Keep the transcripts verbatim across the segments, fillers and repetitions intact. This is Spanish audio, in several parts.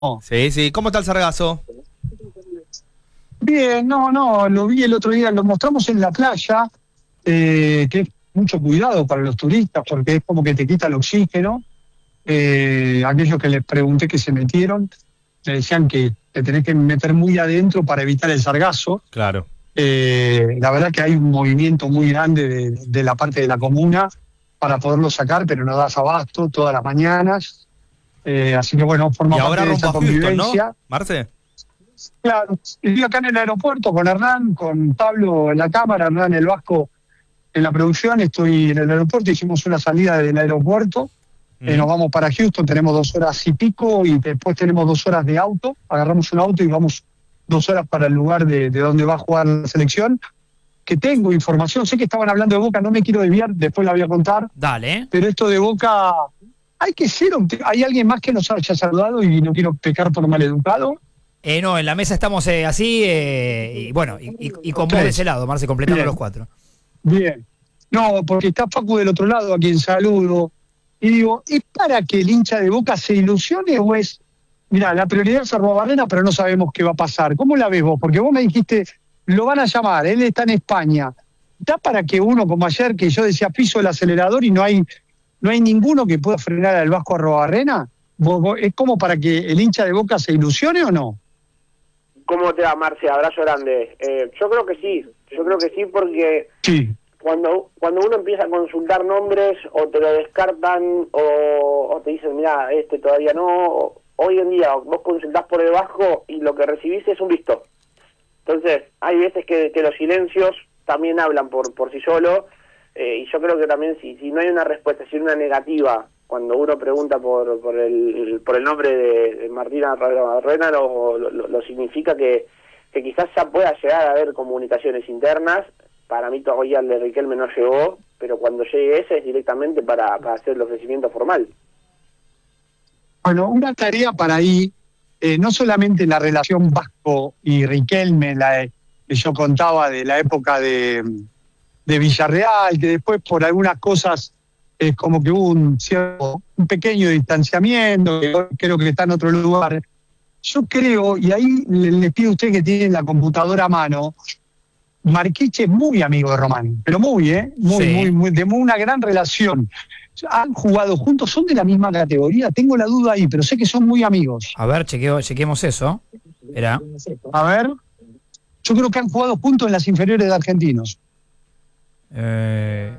Sí, sí. ¿Cómo está el sargazo? Bien, no, no, lo vi el otro día, lo mostramos en la playa, eh, que es mucho cuidado para los turistas, porque es como que te quita el oxígeno. Eh, aquellos que les pregunté que se metieron, me decían que te tenés que meter muy adentro para evitar el sargazo. Claro. Eh, la verdad que hay un movimiento muy grande de, de la parte de la comuna para poderlo sacar, pero no das abasto todas las mañanas. Eh, así que bueno, forma Y parte ahora de rumbo esa a Houston, convivencia. ¿no, Marce? Claro, estoy acá en el aeropuerto con Hernán, con Pablo en la cámara, Hernán el Vasco en la producción. Estoy en el aeropuerto, hicimos una salida del aeropuerto, mm. eh, nos vamos para Houston, tenemos dos horas y pico y después tenemos dos horas de auto, agarramos un auto y vamos dos horas para el lugar de, de donde va a jugar la selección. Que tengo información, sé que estaban hablando de Boca, no me quiero desviar, después la voy a contar. Dale. Pero esto de Boca, hay que ser, hay alguien más que nos haya saludado y no quiero pecar por maleducado. Eh, no, en la mesa estamos eh, así, eh, y bueno, y, y, y con vos de ese lado, Marce, completando Bien. los cuatro. Bien. No, porque está Facu del otro lado, a quien saludo. Y digo, ¿es para que el hincha de Boca se ilusione o es, mirá, la prioridad es Arruabarrena, pero no sabemos qué va a pasar? ¿Cómo la ves vos? Porque vos me dijiste, lo van a llamar, él está en España. ¿Da para que uno, como ayer, que yo decía, piso el acelerador y no hay no hay ninguno que pueda frenar al Vasco Arruabarrena? ¿Es como para que el hincha de Boca se ilusione o no? ¿Cómo te va, Marce? Abrazo grande. Eh, yo creo que sí, yo creo que sí porque sí. cuando cuando uno empieza a consultar nombres o te lo descartan o, o te dicen, mira, este todavía no, hoy en día vos consultás por el Vasco y lo que recibís es un visto. Entonces, hay veces que, que los silencios también hablan por por sí solos, eh, y yo creo que también si, si no hay una respuesta, si hay una negativa, cuando uno pregunta por por el por el nombre de, de Martín Arruabarrena, lo, lo, lo significa que, que quizás ya pueda llegar a haber comunicaciones internas. Para mí todavía el de Riquelme no llegó, pero cuando llegue ese es directamente para, para hacer el ofrecimiento formal. Bueno, una tarea para ahí, eh, no solamente la relación Vasco y Riquelme, la que yo contaba de la época de, de Villarreal, que después por algunas cosas es como que hubo un cierto, un pequeño distanciamiento, que creo que está en otro lugar. Yo creo, y ahí le, le pido a usted que tiene la computadora a mano, Marquiche es muy amigo de Román, pero muy, ¿eh? Muy, sí. muy, muy, de una gran relación. Han jugado juntos, son de la misma categoría, tengo la duda ahí, pero sé que son muy amigos. A ver, chequeo, chequemos eso. Era. A ver, yo creo que han jugado juntos en las inferiores de Argentinos. Eh...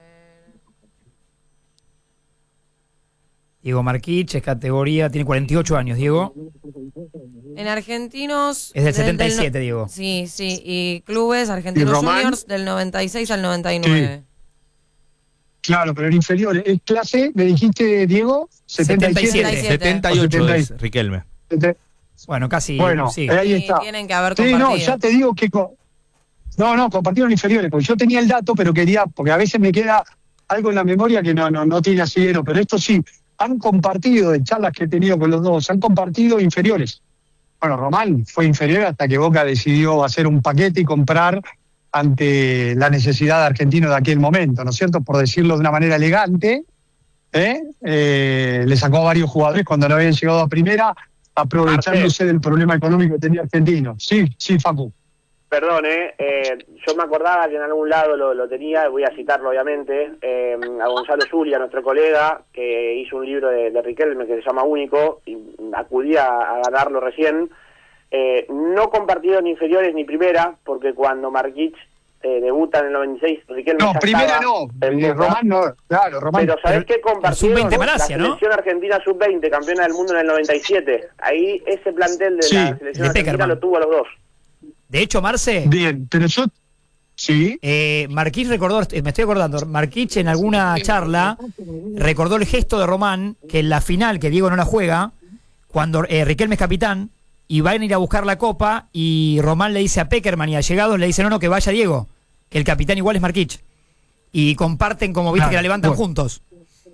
Diego Marquich, es categoría, tiene cuarenta y ocho años, Diego. En Argentinos... Es del setenta y siete, del no... Diego. Sí, sí, y clubes Argentinos Juniors del noventa y seis al noventa y nueve. Sí. Claro, pero en inferiores. ¿Es clase, me dijiste, Diego? setenta y siete. setenta y ocho es Riquelme. Bueno, casi. Bueno, sí. ahí está. Sí, tienen que haber sí, compartido. no, ya te digo que... Co- no, no, compartieron inferiores, porque yo tenía el dato, pero quería... Porque a veces me queda algo en la memoria que no, no, no tiene asidero, pero esto sí... Han compartido, de charlas que he tenido con los dos, han compartido inferiores. Bueno, Román fue inferior hasta que Boca decidió hacer un paquete y comprar ante la necesidad de Argentino de aquel momento, ¿no es cierto? Por decirlo de una manera elegante, ¿eh? Eh, le sacó a varios jugadores cuando no habían llegado a primera, aprovechándose del problema económico que tenía Argentino. Sí, sí, Facu. Perdón, eh, eh, yo me acordaba que en algún lado lo, lo tenía, voy a citarlo obviamente, eh, a Gonzalo Zulia, nuestro colega, que hizo un libro de, de Riquelme que se llama Único, y acudí a, a ganarlo recién, eh, no compartido en inferiores ni primera, porque cuando Marquich eh, debuta en el noventa y seis, Riquelme No, ya primera estaba no, en eh, Boca. Román no, claro, Román. Pero ¿sabés qué compartieron? sub veinte Malasia, la selección ¿no? argentina sub veinte, campeona del mundo en el noventa y siete. Ahí ese plantel de Sí, la selección de argentina Peckerman. lo tuvo a los dos. De hecho, Marce, Bien, pero yo... Sí. eh, Marquich recordó, me estoy acordando, Marquich en alguna charla recordó el gesto de Román, que en la final, que Diego no la juega, cuando eh, Riquelme es capitán, y van a ir a buscar la copa, y Román le dice a Peckerman y a Llegados, le dice, no, no, que vaya Diego, que el capitán igual es Marquich. Y comparten, como viste, Claro, que la levantan bueno. juntos.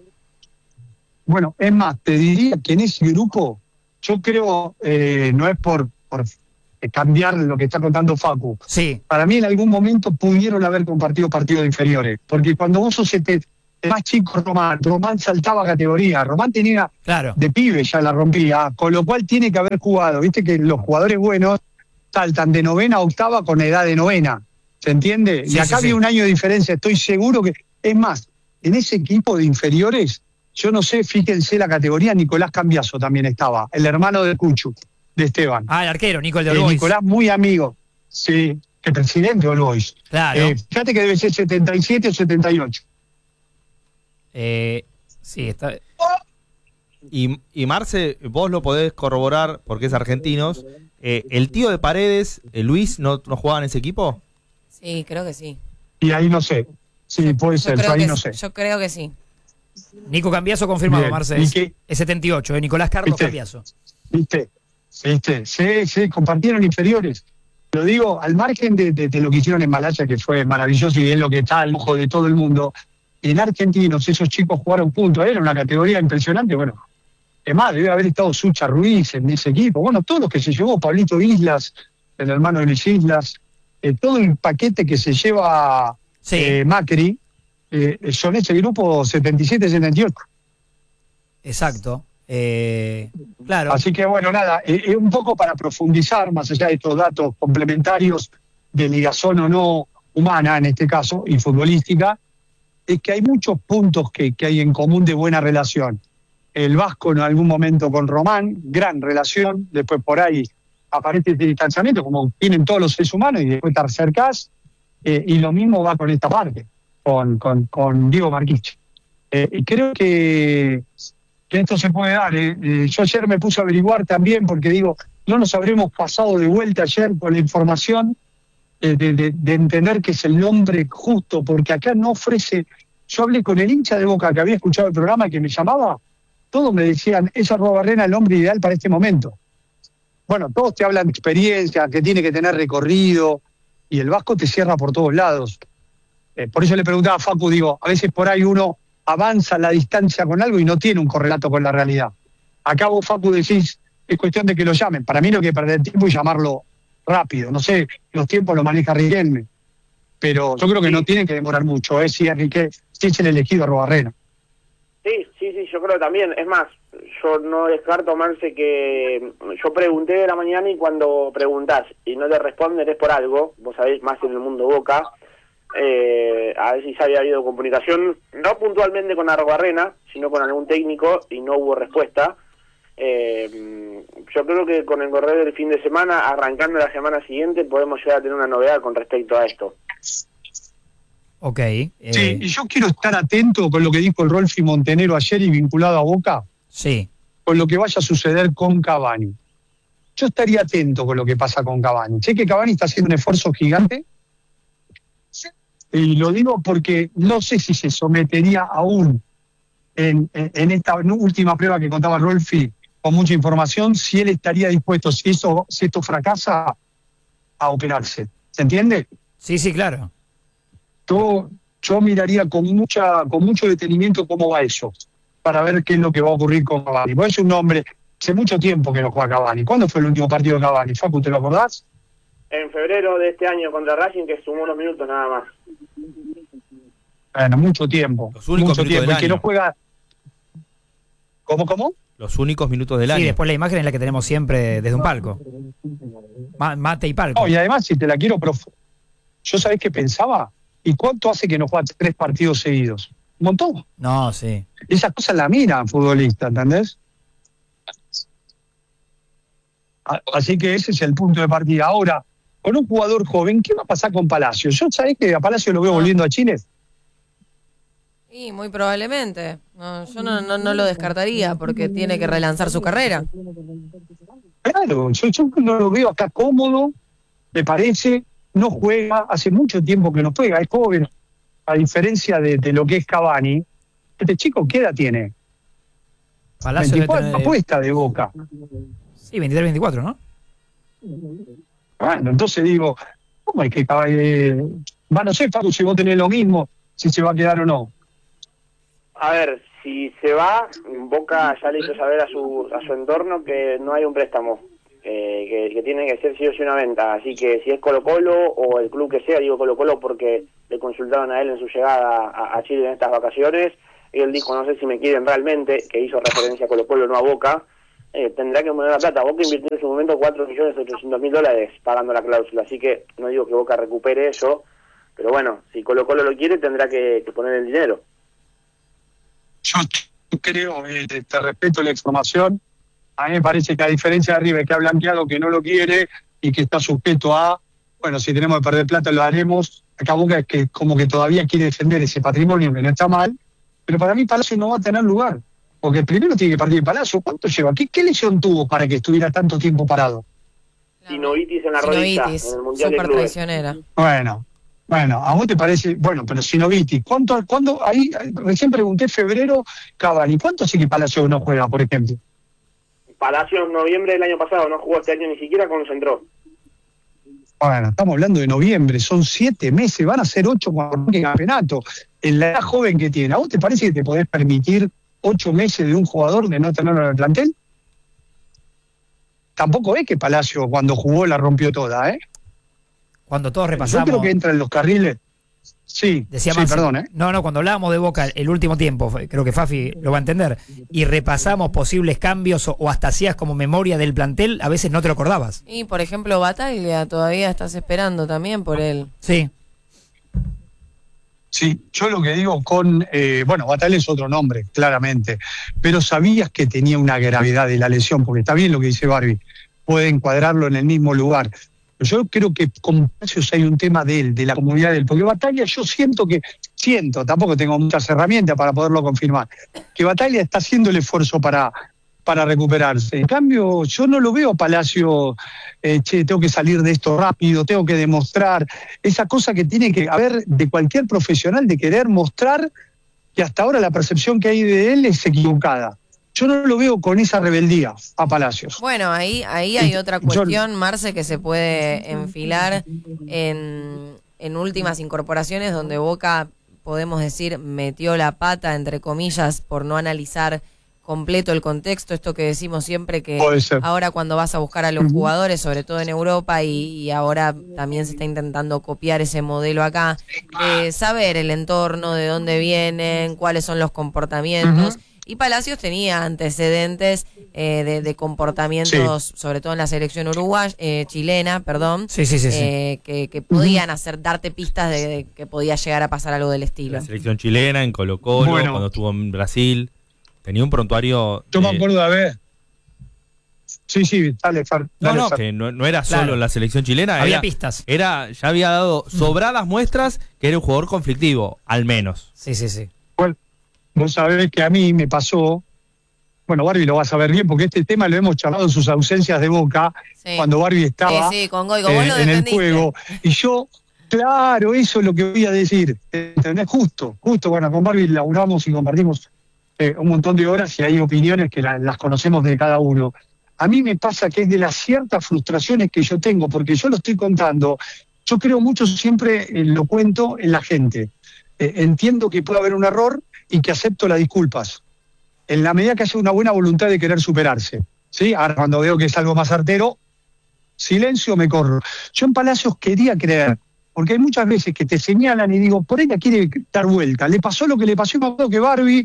Bueno, es más, te diría que en ese grupo, yo creo, eh, no es por, por cambiar lo que está contando Facu. Sí. Para mí en algún momento pudieron haber compartido partidos inferiores, porque cuando vos sos este, el más chico Román. Román saltaba categoría. Román tenía Claro. de pibe, ya la rompía, con lo cual tiene que haber jugado. Viste que los jugadores buenos saltan de novena a octava con edad de novena. ¿Se entiende? Sí, y acá sí, había sí. un año de diferencia. Estoy seguro que. Es más, en ese equipo de inferiores, yo no sé, fíjense la categoría, Nicolás Cambiaso también estaba, el hermano de Cuchu, de Esteban. Ah, el arquero, Nico el de Eh, All Boys. Nicolás, muy amigo. Sí, el presidente de All Boys. Claro. Eh, fíjate que debe ser setenta y siete o setenta y ocho. Eh, sí, está. Y, y Marce, vos lo podés corroborar porque es argentinos. Eh, ¿El tío de Paredes, eh, Luis, no, no jugaba en ese equipo? Sí, creo que sí. Y ahí no sé. Sí, puede Yo ser, creo, ahí que, no sé. yo creo que sí. Nico Cambiaso confirmado, Bien. Marce. ¿Y Es, qué? es setenta y ocho, eh, Nicolás Carlos ¿Viste? Cambiaso. ¿Viste? ¿Viste? Sí, sí, compartieron inferiores. Lo digo, al margen de, de, de lo que hicieron en Malaya, que fue maravilloso y es lo que está al ojo de todo el mundo, en Argentinos esos chicos jugaron juntos, era una categoría impresionante, bueno. Es más, debe haber estado Sucha Ruiz en ese equipo, bueno, todos los que se llevó, Pablito Islas, el hermano de Luis Islas, eh, todo el paquete que se lleva Sí. eh, Macri, eh, son ese grupo setenta y siete setenta y ocho. Exacto. Eh, claro. Así que bueno, nada, eh, eh, un poco para profundizar, más allá de estos datos complementarios de ligazón o no humana, en este caso, y futbolística, es que hay muchos puntos que, que hay en común de buena relación. El Vasco en algún momento con Román, gran relación, después por ahí aparece este distanciamiento, como tienen todos los seres humanos, y después te acercás, eh, y lo mismo va con esta parte, con, con, con Diego Marquiche. Eh, y creo que, que esto se puede dar. Eh. Eh, yo ayer me puse a averiguar también, porque digo, no nos habremos pasado de vuelta ayer con la información eh, de, de, de entender que es el nombre justo, porque acá no ofrece. Yo hablé con el hincha de Boca que había escuchado el programa y que me llamaba, todos me decían, es Arruabarrena el hombre ideal para este momento. Bueno, todos te hablan de experiencia, que tiene que tener recorrido, y el Vasco te cierra por todos lados. Eh, por eso le preguntaba a Facu, digo, a veces por ahí uno avanza la distancia con algo y no tiene un correlato con la realidad. Acá vos, Facu, decís, es cuestión de que lo llamen. Para mí no hay que perder tiempo y llamarlo rápido. No sé, los tiempos los maneja Riquelme, pero yo creo que no tienen que demorar mucho, ¿eh? Si es Riquelme, si es el elegido Arruabarrena. Sí, sí, sí, yo creo también. Es más, yo no descarto, Marce, que yo pregunté de la mañana y cuando preguntás y no te responden es por algo, vos sabés más en el mundo Boca, eh, a ver si ya había habido comunicación, no puntualmente con Arruabarrena, sino con algún técnico y no hubo respuesta. Eh, yo creo que con el correr del fin de semana, arrancando la semana siguiente, podemos llegar a tener una novedad con respecto a esto. Ok. eh, Sí, y yo quiero estar atento con lo que dijo el Rolfi Montenero ayer y vinculado a Boca, sí. con lo que vaya a suceder con Cavani. Yo estaría atento con lo que pasa con Cavani. Sé que Cavani está haciendo un esfuerzo gigante, y lo digo porque no sé si se sometería aún en, en, en esta última prueba que contaba Rolfi, con mucha información, si él estaría dispuesto, si, eso, si esto fracasa, a operarse. ¿Se entiende? Sí, sí, claro. Yo, yo miraría con mucha con mucho detenimiento cómo va eso, para ver qué es lo que va a ocurrir con Cavani. Porque es un hombre, hace mucho tiempo que no juega Cavani. ¿Cuándo fue el último partido de Cavani? Facu, ¿te lo acordás? En febrero de este año contra Racing, que sumó unos minutos nada más. Bueno, mucho tiempo. Los únicos mucho minutos tiempo. del El que año. no juega. ¿Cómo, cómo? Los únicos minutos del Sí, año. después la imagen es la que tenemos siempre desde un palco. Ma- mate y palco. No, y además, si te la quiero prof... ¿Yo sabés qué pensaba? ¿Y cuánto hace que no juega tres partidos seguidos? Un montón. No, sí. Esas cosas la miran futbolistas, ¿entendés? A- Así que ese es el punto de partida. Ahora, con un jugador joven, ¿qué va a pasar con Palacio? Yo, ¿sabés que a Palacio lo veo Ah. volviendo a Chile? Y muy probablemente. No, yo no, no, no lo descartaría porque tiene que relanzar su carrera. Claro, yo, yo no lo veo acá cómodo, me parece, no juega, hace mucho tiempo que no juega, es joven, a diferencia de, de lo que es Cavani. Este chico, ¿qué edad tiene? Palacio debe veinticuatro, tener- apuesta de Boca. Sí, veintitrés, veinticuatro, ¿no? Bueno, entonces digo, ¿cómo es que Cavani? Eh, va, no sé, Facu, si vos tenés lo mismo, si se va a quedar o no. A ver, si se va, Boca ya le hizo saber a su a su entorno que no hay un préstamo, eh, que, que tiene que ser sí o sí una venta. Así que si es Colo Colo o el club que sea, digo Colo Colo porque le consultaron a él en su llegada a, a Chile en estas vacaciones, y él dijo, no sé si me quieren realmente, que hizo referencia a Colo Colo, no a Boca, eh, tendrá que poner la plata. Boca invirtió en su momento cuatro millones ochocientos mil dólares pagando la cláusula, así que no digo que Boca recupere eso, pero bueno, si Colo Colo lo quiere, tendrá que, que poner el dinero. Yo creo, eh, te, te respeto la información, a mí me parece que a diferencia de River, que ha blanqueado que no lo quiere y que está sujeto a, bueno, si tenemos que perder plata lo haremos, acá Boca es que como que todavía quiere defender ese patrimonio, que no está mal, pero para mí Palacio no va a tener lugar, porque primero tiene que partir Palacio. ¿Cuánto lleva? ¿Qué, qué lesión tuvo para que estuviera tanto tiempo parado? Sinovitis en la rodilla, en el Mundial de súper Clubes. traicionera. Bueno, bueno, a vos te parece, bueno, pero Sinovitis, ¿cuánto, cuándo, ahí, recién pregunté febrero, Cavani, ¿cuánto hace que Palacio no juega, por ejemplo? Palacio en noviembre del año pasado, no jugó este año, ni siquiera concentró. Bueno, estamos hablando de noviembre, son siete meses, van a ser ocho cuando el campeonato. En la edad joven que tiene, ¿a vos te parece que te podés permitir ocho meses de un jugador de no tenerlo en el plantel? Tampoco es que Palacio cuando jugó la rompió toda, ¿eh? Cuando todos Yo repasamos... creo que entra en los carriles. Sí, Decía sí, Mansi, perdón, ¿eh? No, no, cuando hablábamos de Boca el último tiempo, creo que Fafi lo va a entender, y repasamos posibles cambios o, o hasta hacías como memoria del plantel, a veces no te lo acordabas. Y por ejemplo, Bataglia, todavía estás esperando también por él. Sí. Sí, yo lo que digo con, eh, bueno, Batalla es otro nombre, claramente, pero sabías que tenía una gravedad de la lesión, porque está bien lo que dice Barbie, puede encuadrarlo en el mismo lugar. Pero yo creo que con Palacios hay un tema de él, de la comunidad de él, porque Batalla yo siento que, siento, tampoco tengo muchas herramientas para poderlo confirmar, que Batalla está haciendo el esfuerzo para, para recuperarse. En cambio, yo no lo veo a Palacio, eh, che, tengo que salir de esto rápido, tengo que demostrar, esa cosa que tiene que haber de cualquier profesional de querer mostrar que hasta ahora la percepción que hay de él es equivocada. Yo no lo veo con esa rebeldía a Palacios. Bueno, ahí ahí hay Yo- otra cuestión, Marce, que se puede enfilar en, en últimas incorporaciones donde Boca, podemos decir, metió la pata, entre comillas, por no analizar completo el contexto, esto que decimos siempre que Puede ser. ahora cuando vas a buscar a los jugadores, sobre todo en Europa, y, y ahora también se está intentando copiar ese modelo acá, eh, saber el entorno, de dónde vienen, cuáles son los comportamientos. Ujú. Y Palacios tenía antecedentes eh, de, de comportamientos, sobre todo en la selección uruguaya, eh, chilena, perdón, Sí, sí, sí, sí. eh, que, que podían hacer darte pistas de, de que podía llegar a pasar algo del estilo. La selección chilena, en Colo Colo, Bueno. cuando estuvo en Brasil. Tenía un prontuario... Yo me de- acuerdo de ver. Sí, sí, dale, Far. No, Dale, no, Far. que no, no era Claro. solo la selección chilena. Había era, pistas. Era, ya había dado sobradas muestras que era un jugador conflictivo, al menos. Sí, sí, sí. Bueno, vos sabés que a mí me pasó, bueno, Barbie lo va a saber bien, porque este tema lo hemos charlado en sus ausencias de Boca, Sí. cuando Barbie estaba Sí, sí, con Goico, vos eh, lo en el defendiste. juego. Y yo, claro, eso es lo que voy a decir. ¿Entendés? Justo, justo, bueno, con Barbie laburamos y compartimos eh, un montón de horas y hay opiniones que la- las conocemos de cada uno. A mí me pasa que es de las ciertas frustraciones que yo tengo, porque yo lo estoy contando, yo creo mucho siempre, eh, lo cuento en la gente. Eh, entiendo que puede haber un error y que acepto las disculpas, en la medida que haya una buena voluntad de querer superarse. ¿Sí? Ahora cuando veo que es algo más artero, silencio, me corro. Yo en Palacios quería creer, porque hay muchas veces que te señalan y digo, por ella quiere dar vuelta. Le pasó lo que le pasó, y me acuerdo que Barbie,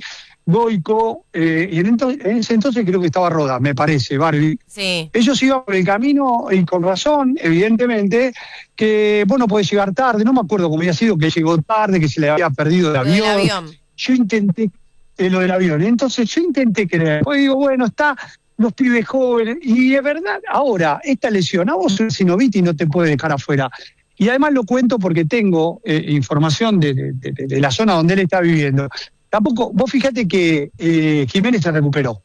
Goico, eh, y en, ento- en ese entonces creo que estaba Roda, me parece, Barbie. Sí, Ellos iban por el camino, y con razón, evidentemente, que vos no podés llegar tarde, no me acuerdo cómo había sido, que llegó tarde, que se le había perdido el lo del avión. avión. Yo intenté, eh, lo del avión, entonces yo intenté creer, pues digo, bueno, está los pibes jóvenes, y es verdad, ahora, esta lesión, a vos el Sinoviti no te puede dejar afuera. Y además lo cuento porque tengo eh, información de, de- de- de la zona donde él está viviendo. Tampoco, vos fíjate que eh, Jiménez se recuperó.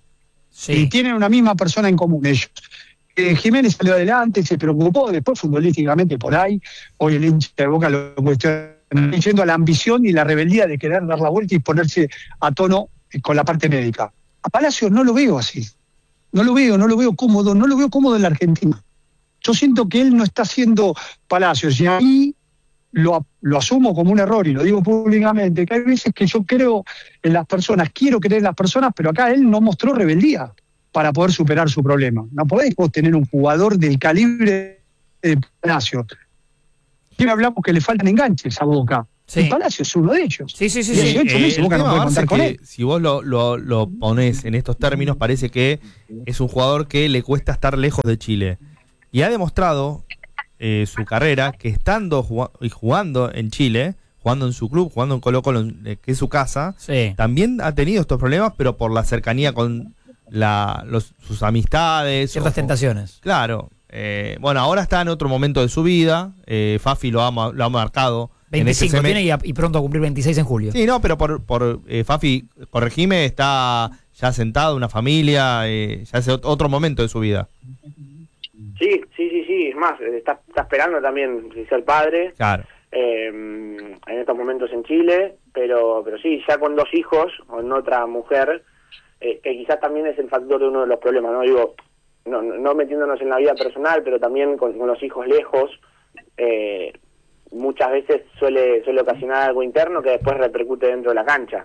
Y Sí. tienen una misma persona en común ellos. Eh, Jiménez salió adelante, se preocupó, después futbolísticamente por ahí, hoy el hincha de Boca lo cuestiona, yendo a la ambición y la rebeldía de querer dar la vuelta y ponerse a tono eh, con la parte médica. A Palacios no lo veo así, no lo veo, no lo veo cómodo, no lo veo cómodo en la Argentina. Yo siento que él no está haciendo Palacios, y ahí lo, lo asumo como un error y lo digo públicamente, que hay veces que yo creo en las personas, quiero creer en las personas, pero acá él no mostró rebeldía para poder superar su problema. No podés vos tener un jugador del calibre de Palacios siempre hablamos que le faltan enganches a Boca. Sí. Y Palacio es uno de ellos. Sí, sí, sí. Y sí. dieciocho Eh, meses el Boca no tema, puede Marce, contar con que él. si vos lo, lo, lo ponés en estos términos, parece que es un jugador que le cuesta estar lejos de Chile. Y ha demostrado eh, su carrera que estando jugando, y jugando en Chile, jugando en su club, jugando en Colo-Colo, eh, que es su casa, Sí. también ha tenido estos problemas, pero por la cercanía con la, los, sus amistades. Ciertas o- tentaciones. Claro. Eh, bueno, ahora está en otro momento de su vida. Eh, Fafi lo ha, ma- lo ha marcado. en ese veinticinco seme- tiene y, a- y pronto a cumplir veintiséis en julio. Sí, no, pero por, por eh, Fafi, corregime, está ya sentado, una familia, eh, ya es ot- otro momento de su vida. Sí, sí, sí, sí, es más, eh, está, está esperando también ser padre Claro. eh, en estos momentos en Chile, pero pero sí, ya con dos hijos, con otra mujer, eh, que quizás también es el factor de uno de los problemas, ¿no? Digo, no, no no metiéndonos en la vida personal, pero también con, con los hijos lejos, eh, muchas veces suele suele ocasionar algo interno que después repercute dentro de la cancha.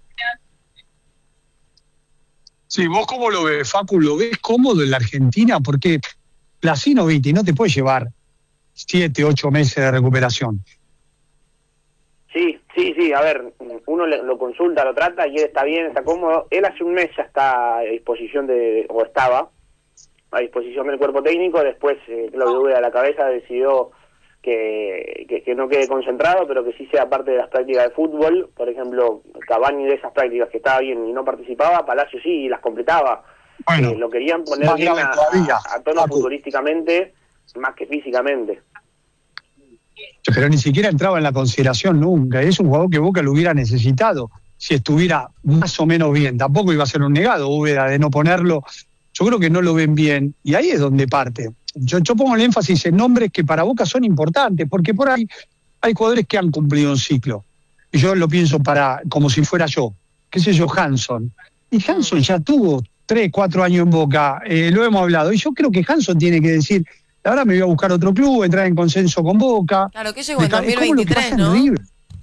Sí, ¿vos cómo lo ves, Facu? ¿Lo ves cómodo en la Argentina? Porque Placino, Viti, no te puede llevar siete, ocho meses de recuperación. Sí, sí, sí, a ver, uno le- lo consulta, lo trata y él está bien, está cómodo. Él hace un mes ya está a disposición de, o estaba a disposición del cuerpo técnico, después eh, Claudio Uve a la cabeza decidió que, que, que no quede concentrado, pero que sí sea parte de las prácticas de fútbol. Por ejemplo, Cavani de esas prácticas que estaba bien y no participaba, Palacio sí y las completaba. Bueno, Eh, lo querían poner más bien grave a, todavía, a, a tono Facu. futbolísticamente, más que físicamente. Pero ni siquiera entraba en la consideración nunca. Es un jugador que Boca lo hubiera necesitado si estuviera más o menos bien. Tampoco iba a ser un negado, Úbeda, de no ponerlo. Yo creo que no lo ven bien. Y ahí es donde parte. Yo, yo pongo el énfasis en nombres que para Boca son importantes, porque por ahí hay jugadores que han cumplido un ciclo. Y yo lo pienso para como si fuera yo. ¿Qué sé yo? Hanson. Y Hanson ya tuvo tres, cuatro años en Boca. Eh, lo hemos hablado. Y yo creo que Hanson tiene que decir, ahora me voy a buscar otro club, entrar en consenso con Boca. Claro, que llegó en Dejar- dos mil es como lo que veintitrés, pasa en ¿no? River.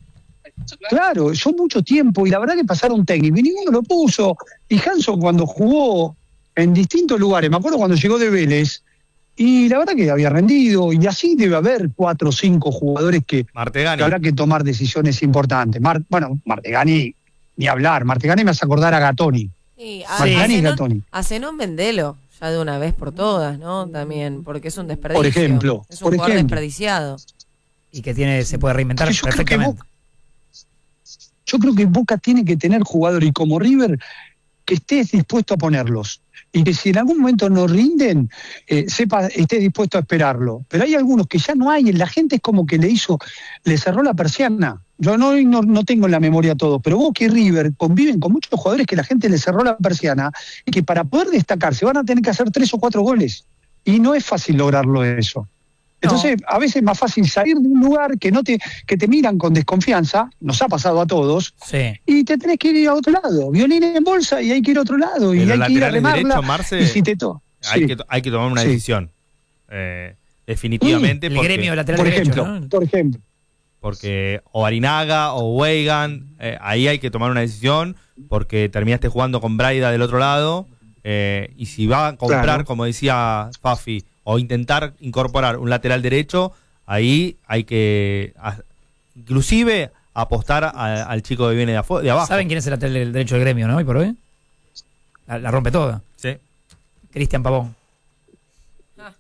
Claro, son mucho tiempo y la verdad que pasaron técnicos y ninguno lo puso. Y Hanson cuando jugó en distintos lugares, me acuerdo cuando llegó de Vélez, y la verdad que había rendido, y así debe haber cuatro o cinco jugadores que, Martegani. que habrá que tomar decisiones importantes. Mar- bueno, Martegani, ni hablar, Martegani me hace acordar a Gatoni. Sí, a, Martegani a y Zenón- Gatoni. a Zenón vendelo, ya de una vez por todas, ¿no? También, porque es un desperdicio. Por ejemplo, Es un por jugador ejemplo. desperdiciado. Y que tiene, se puede reinventar Yo creo que perfectamente. Boca- Yo creo que Boca tiene que tener jugadores y como River que estés dispuesto a ponerlos. Y que si en algún momento no rinden, eh, sepa, estés dispuesto a esperarlo. Pero hay algunos que ya no hay, la gente es como que le hizo, le cerró la persiana. Yo no, no, no tengo en la memoria todo, pero Boca y River conviven con muchos jugadores que la gente le cerró la persiana y que para poder destacarse van a tener que hacer tres o cuatro goles. Y no es fácil lograrlo eso. Entonces, a veces es más fácil salir de un lugar que no te que te miran con desconfianza, nos ha pasado a todos, Sí. y te tenés que ir a otro lado. Violín en bolsa y hay que ir a otro lado. Y Pero hay que ir a laterales remarla. derechos, Marce, y si te to hay, sí. que, hay que tomar una Sí. decisión. Eh, definitivamente. El porque, gremio de lateral Por derecho, ejemplo, ¿no? por ejemplo. porque o Arinaga o Weigan, eh, ahí hay que tomar una decisión, porque terminaste jugando con Braida del otro lado. Eh, y si va a comprar, Claro. como decía Fafi, o intentar incorporar un lateral derecho, ahí hay que a- inclusive apostar a- al chico que viene de, afu- de abajo. ¿Saben quién es el lateral del derecho del gremio, no? Hoy por hoy. La, la rompe toda. Sí. Cristian Pavón. Ah.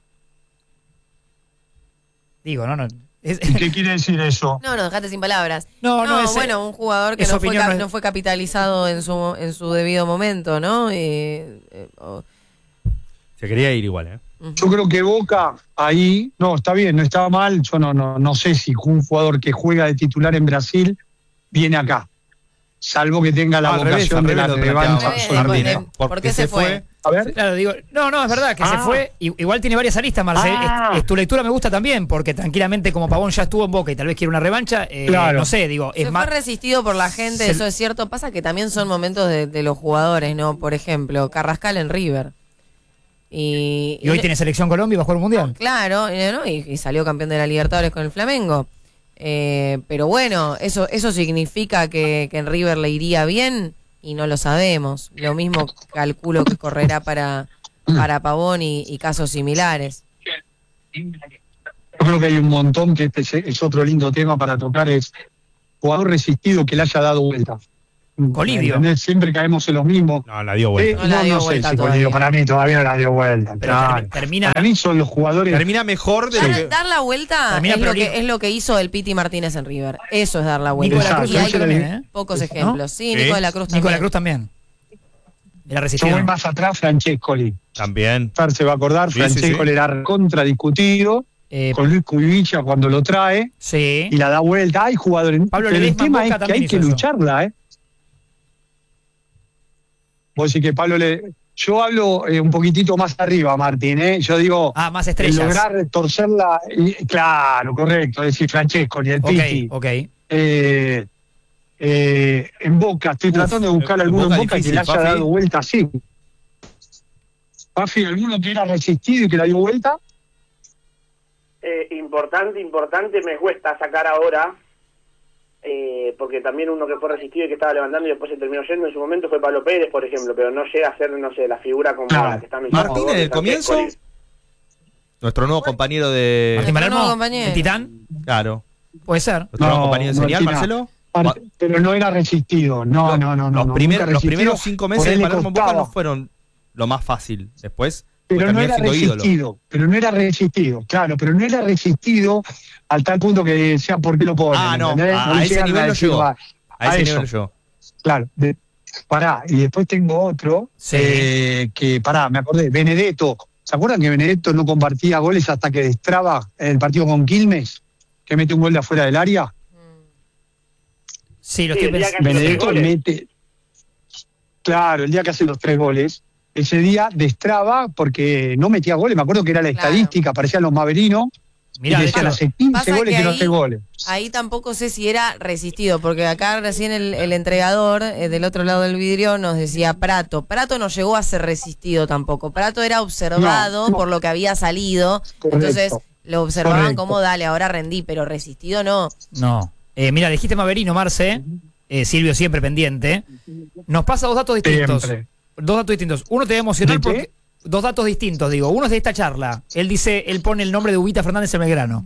Digo, no, no. Es- ¿Y qué quiere decir eso? No, no, dejate sin palabras. No, no, es- bueno, un jugador que esa no fue, opinión cap- no es- no fue capitalizado en su en su debido momento, ¿no? Eh, eh, oh, Se quería ir igual, ¿eh? ujú. Yo creo que Boca ahí, no, está bien, no estaba mal. Yo no, no, no sé si un jugador que juega de titular en Brasil viene acá. Salvo que tenga la Al revés, vocación al de la revés lo revancha. planteaba absoluta. Jardín, Jardín, ¿eh? porque ¿Por qué se fue? A ver, Claro, digo, no, no, es verdad que se Ah. fue. I- Igual tiene varias aristas, Marcel. Ah. Es- es- tu lectura me gusta también, porque tranquilamente, como Pavón ya estuvo en Boca y tal vez quiere una revancha, eh, Claro. no sé, digo, es Se más. fue resistido por la gente, Se- eso es cierto. Pasa que también son momentos de, de los jugadores, ¿no? Por ejemplo, Carrascal en River. Y, Y hoy tiene selección Colombia y va a jugar un mundial. Claro, eh, ¿no? y, y salió campeón de la Libertadores con el Flamengo. Eh, pero bueno, eso eso significa que, que en River le iría bien y no lo sabemos. Lo mismo calculo que correrá para, para Pavón y, y casos similares. Yo creo que hay un montón, que este es, es otro lindo tema para tocar, es jugador resistido que le haya dado vuelta. Colidio. ¿Entendés? Siempre caemos en los mismos. No, la dio Eh, vuelta. No la no, dio no sé vuelta si todavía. Colidio, para mí todavía no la dio vuelta. Pero Claro. termi- termina, Para mí son los jugadores. Termina mejor de lo Dar, que... dar la vuelta Termina es lo, prolijo. que, es lo que hizo el Piti Martínez en River. Eso es dar la vuelta. Nico de la Cruz Y hay Exacto, también, eso ¿eh? pocos ¿No? ejemplos. Sí, Sí. Nico de la Cruz Nico de la también. Cruz también. Era Yo resistido. voy más atrás, Francescoli. También. Fer se va a acordar, Sí, sí, Francescoli sí. era contradiscutido Eh, con Luis Cuivicha cuando lo trae sí. y la da vuelta. Hay jugadores. Pablo pero el Ledesma en tema Boca es que también hay que hizo eso. lucharla, ¿eh? Vos decís que Pablo le. Yo hablo eh, un poquitito más arriba, Martín, ¿eh? Yo digo. Ah, más el estrellas. lograr torcerla. y- claro, correcto. Es decir, Francescoli, el Ok, Piti. ok. Eh, eh, en Boca, estoy Uf, tratando de buscar en alguno en Boca Boca, difícil, que le haya Pafi. dado vuelta así. Pafi, ¿alguno que era resistido y que la dio vuelta? Eh, importante, importante, me cuesta sacar ahora, eh, porque también uno que fue resistido y que estaba levantando y después se terminó yendo en su momento fue Pablo Pérez, por ejemplo, pero no llega a ser, no sé, la figura como Claro. la que está mencionando Martín, vos, en el de comienzo, Francescoli. nuestro nuevo compañero de... Martín Nuestro nuevo Palermo, compañero. el Titán, Claro. puede ser. Nuestro nuevo No, compañero de señal, Martina. Marcelo. Mar- Pero no era resistido. No, Los- no, no. no los, no, primer- nunca los resistido. primeros cinco meses Por de él le Palermo en Boca costaba. no fueron lo más fácil. Después fue Pero no terminar era siendo ídolo. resistido, pero no era resistido, claro, pero no era resistido al tal punto que decía por qué lo ponen. Ah, no, ¿entendés? a- le a ese llegan nivel no decir, llegó. va, A ese eso, nivel yo. claro. De- pará, y después tengo otro, Sí. eh, que, pará, me acordé, Benedetto. ¿Se acuerdan que Benedetto no compartía goles hasta que destraba en el partido con Quilmes? Que mete un gol de afuera del área. Sí, lo Sí, estoy el día pensando. que- Benedetto goles. mete. Claro, el día que hace los tres goles, ese día destraba porque no metía goles. Me acuerdo que era la Claro. estadística, aparecían los maverinos Mirá, y de decían hecho, hace quince pasa goles que que no ahí- hace goles. Ahí tampoco sé si era resistido, porque acá recién el, el entregador eh, del otro lado del vidrio nos decía Prato. Prato no llegó a ser resistido tampoco. Prato era observado No, no. por lo que había salido. Correcto. Entonces lo observaban Correcto. como dale, ahora rendí, pero resistido no. no. Eh, mira, dijiste Maverino, Marce. Eh, Silvio siempre pendiente. Nos pasa dos datos distintos. Siempre. Dos datos distintos. Uno te va a emocionar ¿De qué? porque. Dos datos distintos, digo. Uno es de esta charla. Él dice, él pone el nombre de Ubita Fernández en Belgrano.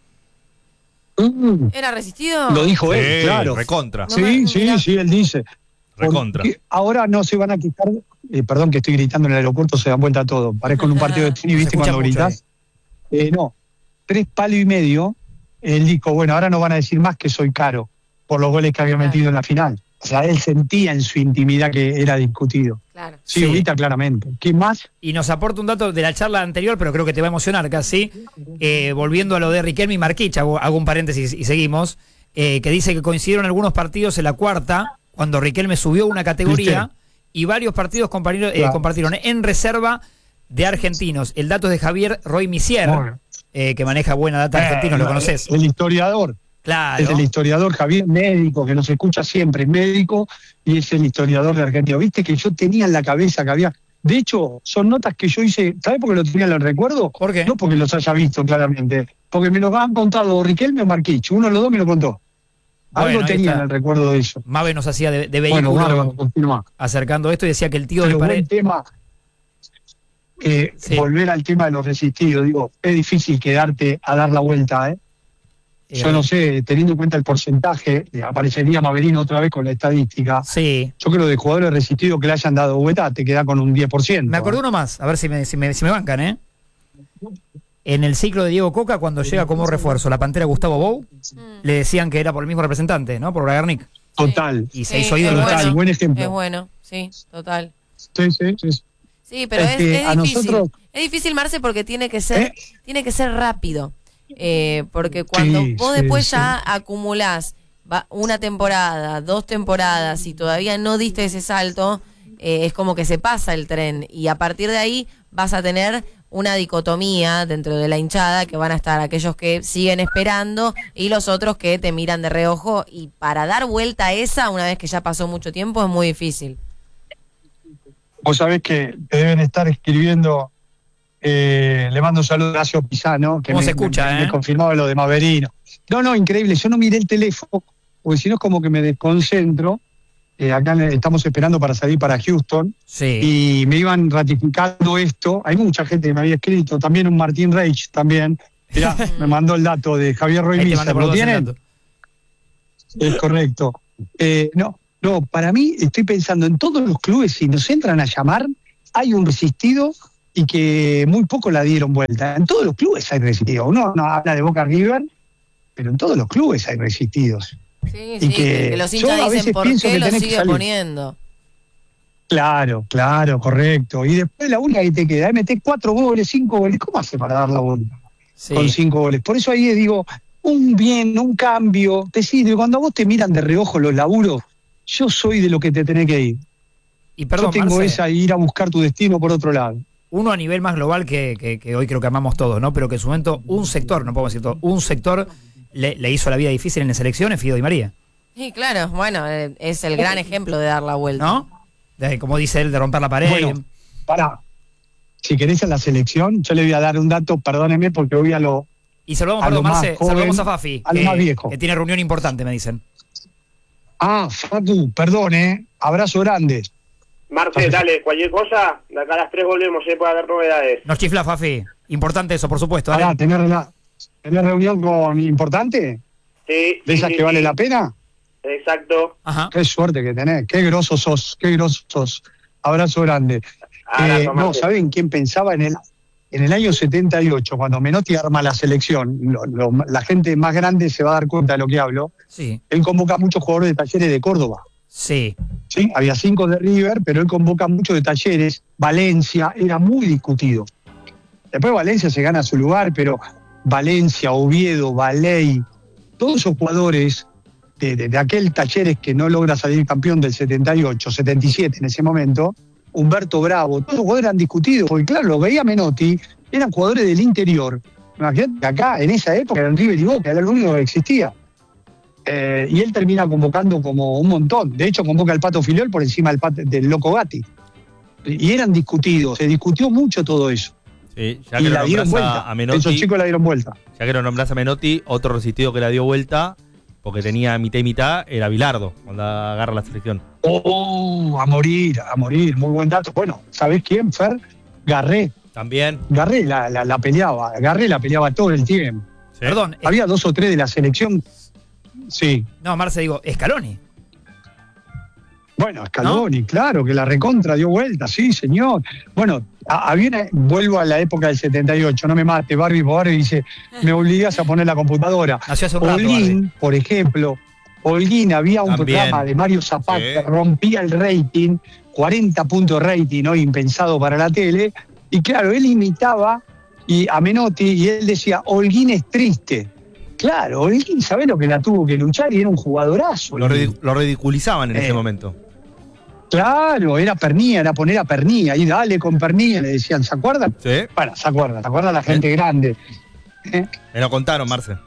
Mm, ¿Era resistido? lo dijo él, Sí, claro. recontra. No me- Sí, sí, mirá. sí, él dice. Recontra. Porque ahora no se van a quitar. Eh, perdón que estoy gritando en el aeropuerto, se dan vuelta todo. Parezco en un partido de tenis, Se ¿viste escucha cuando mucho, gritas? Eh, no, tres palos y medio. Él dijo, bueno, ahora no van a decir más que soy caro por los goles que había Claro. metido en la final. O sea, él sentía en su intimidad que era discutido. Claro. Sí, Sí. ahorita claramente. ¿Qué más? Y nos aporta un dato de la charla anterior, pero creo que te va a emocionar casi. Eh, volviendo a lo de Riquelme y Marquich, hago, hago un paréntesis y seguimos. eh, que dice que coincidieron algunos partidos en la cuarta, cuando Riquelme subió una categoría, y varios partidos compartieron, eh, Claro. compartieron en reserva de argentinos. El dato es de Javier Roy Misier, Bueno. eh, que maneja buena data argentina, Eh, lo conoces. El historiador. Claro. Es el historiador Javier, médico, que nos escucha siempre, es médico, y es el historiador de Argentina. Viste que yo tenía en la cabeza que había. De hecho, son notas que yo hice, ¿sabes por qué lo tenía en el recuerdo? ¿Por qué? No porque los haya visto claramente, porque me lo han contado o Riquelme o Marquich, uno de los dos me lo contó. Bueno, Algo ahí tenía está. en el recuerdo de eso. Mabe nos hacía de, de Bueno, vehículo bárbaro, continúa. acercando esto y decía que el tío de Pero Paredes. buen tema, eh, Sí. volver al tema de los resistidos. Digo, es difícil quedarte a dar la vuelta, ¿eh? Yo eh, no sé, teniendo en cuenta el porcentaje, eh, aparecería Maverino otra vez con la estadística. Sí. Yo creo que de jugadores resistidos que le hayan dado vuelta te queda con un diez por ciento. Me acordé uno más, a ver si me, si me, si me bancan, ¿eh? En el ciclo de Diego Coca, cuando llega como refuerzo la Pantera Gustavo Bou, Mm. le decían que era por el mismo representante, ¿no? Por Bragarnik. Total. Y se Sí, hizo es ídolo. Total, bueno. buen ejemplo. Es bueno, sí, total. Sí, sí, sí. Sí, pero Es es, que es a difícil. nosotros- Es difícil, Marce, porque tiene que ser, ¿Eh? tiene que ser rápido. Eh, porque cuando Sí, vos sí, después sí. ya acumulás va- una temporada, dos temporadas y todavía no diste ese salto, eh, es como que se pasa el tren. Y a partir de ahí vas a tener una dicotomía dentro de la hinchada, que van a estar aquellos que siguen esperando y los otros que te miran de reojo. Y para dar vuelta a esa, una vez que ya pasó mucho tiempo, es muy difícil. Vos sabés que te deben estar escribiendo, eh, le mando un saludo a Horacio Pisano, que ¿Cómo me, se escucha, me, eh? me confirmaba lo de Maverino. No, no, increíble, yo no miré el teléfono, porque si no es como que me desconcentro. Eh, acá le- estamos esperando para salir para Houston, Sí. y me iban ratificando esto. Hay mucha gente que me había escrito, también un Martín Reich también, Mirá, me mandó el dato de Javier Roy Ahí te Miser, mandé por ¿lo dos el tienen? dato. Es correcto. Eh, no, no, para mí estoy pensando en todos los clubes, si nos entran a llamar, hay un resistido y que muy poco la dieron vuelta. En todos los clubes hay resistidos. Uno no habla de Boca River, pero en todos los clubes hay resistidos. Sí, Y sí, que que, los yo a hinchas dicen veces por pienso qué que lo tenés que sigue salir. poniendo. Claro, claro, correcto. Y después la única que te queda es meter cuatro goles, cinco goles. ¿Cómo hace para dar la vuelta Sí. con cinco goles? Por eso ahí digo, un bien, un cambio, te sirve. Cuando a vos te miran de reojo los laburos, yo soy de lo que te tenés que ir. Y perdón, yo tengo Marce, esa ir a buscar tu destino por otro lado. uno a nivel más global que, que, que hoy creo que amamos todos, ¿no? Pero que en su momento un sector, no podemos decir todo, un sector le, le hizo la vida difícil en las elecciones, Fido Di María, Sí, claro, bueno, eh, es el gran ejemplo de dar la vuelta. ¿no? De, como dice él, de romper la pared. Bueno, pará. Si querés en la selección, yo le voy a dar un dato, perdóneme, porque voy a lo... Y saludamos, a lo perdón, más Marce, joven, saludamos a Fafi, a lo que, más viejo. que tiene reunión importante, me dicen. Ah, Fatu, perdón, ¿eh? Abrazo grande. Marce, dale, cualquier cosa, de acá a las tres volvemos, ¿eh? Puede haber novedades. Nos chifla, Fafi. Importante eso, por supuesto. Pará, dale. ¿tenés, rela- tenés reunión con importante? Sí, ¿De sí, esas sí, que vale sí. la pena? Exacto. Ajá. Qué suerte que tenés, qué grosso sos, qué grosso sos. Abrazo grande. Abrazo, Eh, no, Marce. ¿saben quién pensaba en el, en el año setenta y ocho, cuando Menotti arma la selección? Lo- lo- la gente más grande se va a dar cuenta de lo que hablo. Sí, Él convoca a muchos jugadores de Talleres de Córdoba. sí. ¿Sí? Había cinco de River, pero él convoca muchos de Talleres. Valencia era muy discutido. Después Valencia se gana su lugar, pero Valencia, Oviedo, Valey, todos esos jugadores de, de, de aquel Talleres que no logra salir campeón del setenta y ocho, setenta y siete en ese momento, Humberto Bravo, todos los jugadores eran discutidos, porque claro, lo veía Menotti, eran jugadores del interior. Imagínate que acá, en esa época, eran River y Boca, era lo único que existía. Eh, y él termina convocando como un montón. De hecho, convoca al Pato Filiol por encima del, Pato- del Loco Gatti. Y eran discutidos, se discutió mucho todo eso. Sí, ya Y que lo la dieron nombrás vuelta. a, a Menotti, Esos chicos la dieron vuelta. ya que lo nombrás a Menotti, otro resistido que la dio vuelta, porque tenía mitad y mitad, era Bilardo, cuando agarra la selección. Oh, a morir, a morir. Muy buen dato. Bueno, ¿sabés quién, Fer? Garré. También. Garré la, la, la peleaba. Garré la peleaba todo el tiempo. Sí. Perdón. eh, Había dos o tres de la selección. Sí. No, Marce, digo, Scaloni. Bueno, Scaloni, claro, que la recontra dio vuelta, sí, señor. Bueno, a- había una- vuelvo a la época del setenta y ocho, no me mate, Barbie, porque Barbie dice, me obligas a poner la computadora. Nació hace un rato, Holguín, por ejemplo, Holguín, había un También. programa de Mario Zapata Sí. que rompía el rating, cuarenta puntos de rating, ¿no? Impensado para la tele, y claro, él imitaba y a Menotti y él decía, Holguín es triste. Claro, Holguín, ¿sabés lo que la tuvo que luchar? Y era un jugadorazo. Lo, Holguín. ridic- lo ridiculizaban en Eh. ese momento. Claro, era Pernía, era poner a Pernía, y dale con Pernía, le decían, ¿se acuerdan? Sí. Bueno, se acuerdan, ¿se acuerdan la gente grande? ¿Eh? Me lo contaron, Marce.